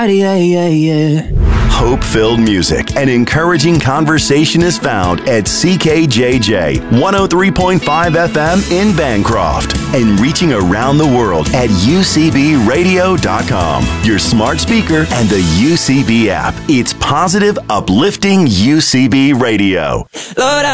Yeah, yeah, yeah. Hope-filled music and encouraging conversation is found at CKJJ 103.5 FM in Bancroft and reaching around the world at UCBradio.com, your smart speaker and the UCB app. It's positive, uplifting UCB Radio. Lord,